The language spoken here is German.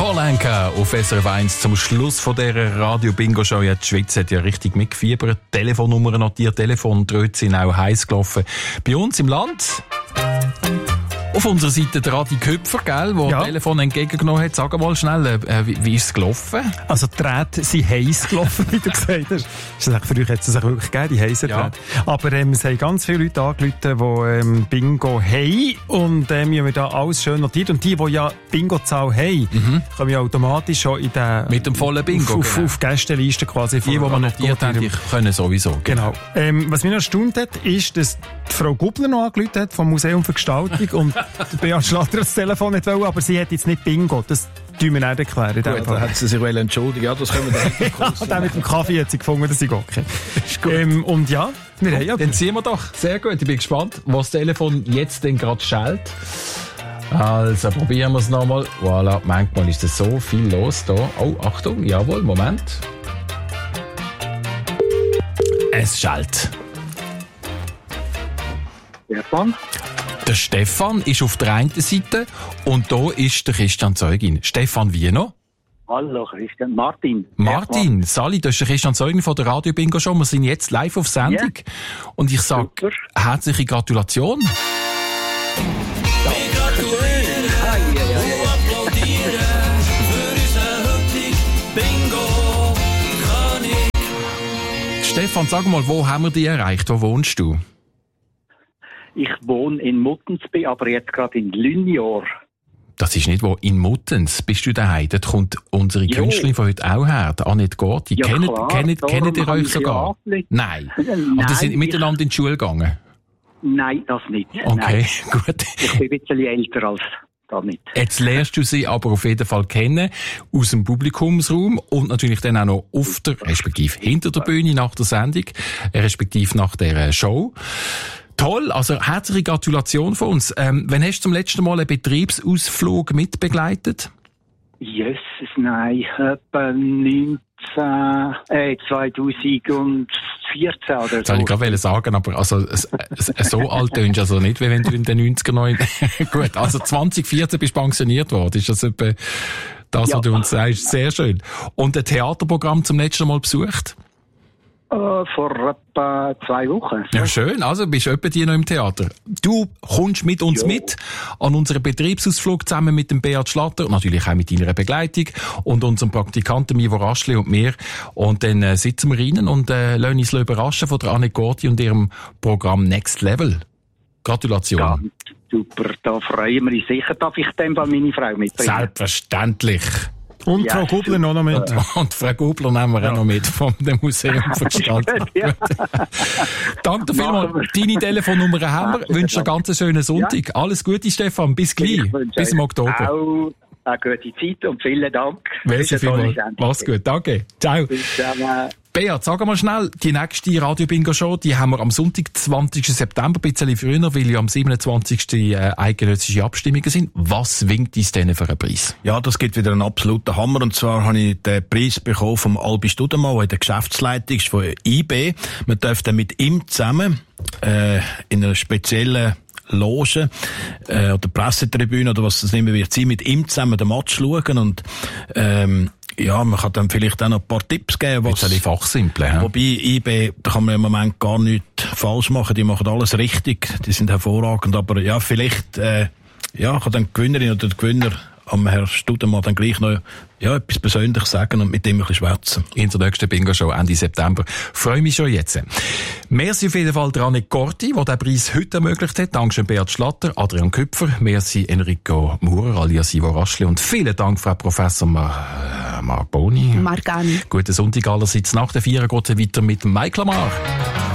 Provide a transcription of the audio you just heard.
Paul Anka auf SRF 1 zum Schluss von dieser Radio-Bingo-Show. Ja, die Schweiz hat ja richtig mitgefiebert. Telefonnummern notiert, Telefondröte sind auch heiß gelaufen. Bei uns im Land... Auf unserer Seite der Adi Köpfer, gell, der das Telefon entgegengenommen hat. Sag mal schnell, wie ist es gelaufen? Also die Drähte sind heiß gelaufen, wie du gesagt hast. Früher hat es wirklich gegeben, die heissen Drähte. Aber es haben ganz viele Leute angerufen, die Bingo haben. Und wir haben da alles schön notiert. Und die ja Bingo-Zahl haben, kommen ja automatisch schon in den... Mit dem vollen Bingo, auf Gästeliste quasi. Die man notiert haben, die können sowieso. Genau. Was mich noch erstaunt hat, ist, dass die Frau Gubler noch angerufen hat, vom Museum für Gestaltung. Und Beat Schlatter das Telefon nicht wollen, aber sie hat jetzt nicht Bingo. Das tun wir nicht erklären. Gut, dann hat sie sich entschuldigt. Ja, das können wir dann ja, der mit dem Kaffee hat sie gefunden, dass ich okay. Ist gut. Und ja, wir haben ja... Dann ziehen wir doch. Sehr gut, ich bin gespannt, was das Telefon jetzt denn gerade schellt. Also, probieren wir es nochmal. Voilà, manchmal ist das so viel los da. Oh, Achtung, jawohl, Moment. Es schellt. Stefan? Der Stefan ist auf der einen Seite und da ist der Christian Zeugin. Stefan wie noch? Hallo Christian. Martin. Martin, Sali, das ist der Christian Zeugin von der Radio-Bingo-Show. Wir sind jetzt live auf Sendung. Ja. Und ich sage herzliche Gratulation. Wir gratulieren und applaudieren für unseren heutigen Bingo-König. Stefan, sag mal, wo haben wir dich erreicht? Wo wohnst du? Ich wohne in Muttensby, aber jetzt gerade in Lünjor. Das ist nicht wo. In Muttens bist du daheim. Dort kommt unsere Künstlerin von heute auch her, die Annette Gorti. Ja, kennt ihr euch sogar? Nein. Und die sind miteinander in die Schule gegangen? Nein, das nicht. Okay, Nein. gut. Ich bin ein bisschen älter als das nicht. Jetzt lernst du sie aber auf jeden Fall kennen, aus dem Publikumsraum und natürlich dann auch noch auf der, respektive hinter der Bühne nach der Sendung, respektive nach der Show. Toll, also herzliche Gratulation von uns. Wann hast du zum letzten Mal einen Betriebsausflug mitbegleitet? Jesus, nein, etwa 2014 oder so. Das wollte ich gerade sagen, aber also, so alt tönst du also nicht, wie wenn du in den 90er noch... Gut, also 2014 bist du pensioniert worden. Ist das etwa das, was du uns sagst? Sehr schön. Und ein Theaterprogramm zum letzten Mal besucht? Vor etwa 2 Wochen. Ja, schön. Also, bist du etwa die noch im Theater. Du kommst mit uns mit an unseren Betriebsausflug zusammen mit dem Beat Schlatter, natürlich auch mit deiner Begleitung und unserem Praktikanten Mivo Raschli und mir. Und dann sitzen wir rein und lassen uns überraschen von der Annette Gorti und ihrem Programm Next Level. Gratulation. Ja, super, da freuen wir uns sicher. Darf ich dem bei meine Frau mitbringen? Selbstverständlich. Und Frau Gubler noch mit. Und Frau Gubler nehmen wir auch noch mit vom Museum für Gestaltung. Danke dir vielmals. Deine Telefonnummer haben wir. Ich wünsche dir einen ganz schönen Sonntag. Ja. Alles Gute, Stefan. Bis gleich. Bis im Oktober. Auch eine gute Zeit und vielen Dank. Merci vielmals. Mach's gut. Danke. Ciao. Beat, sag mal schnell, die nächste Radio-Bingo-Show, die haben wir am Sonntag, 20. September, ein bisschen früher, weil ja am 27. eidgenössische Abstimmungen sind. Was winkt uns denn für einen Preis? Ja, das gibt wieder einen absoluten Hammer. Und zwar habe ich den Preis bekommen vom Albi Studemann, der in der Geschäftsleitung ist von IB. Man dürfte mit ihm zusammen in einer speziellen Loge oder Pressetribüne oder was das immer wird sein, mit ihm zusammen den Match schauen und ja, man kann dann vielleicht auch noch ein paar Tipps geben. Was ein fachsimpel, wobei IB, da kann man im Moment gar nichts falsch machen. Die machen alles richtig. Die sind hervorragend. Aber ja, vielleicht, kann dann die Gewinnerin oder der Gewinner am Herrn Studemann dann gleich noch etwas Persönliches sagen und mit dem ein bisschen schwätzen. In der nächsten Bingo-Show Ende September. Freue mich schon jetzt. Merci auf jeden Fall der Annette Gorti, der den Preis heute ermöglicht hat. Dankeschön Beat Schlatter, Adrian Küpfer, merci Enrico Maurer alias Ivo Raschli und vielen Dank Frau Professor Margani. Margani. Guten Sonntag allerseits. Nach der 4 geht es weiter mit Michael Lamar.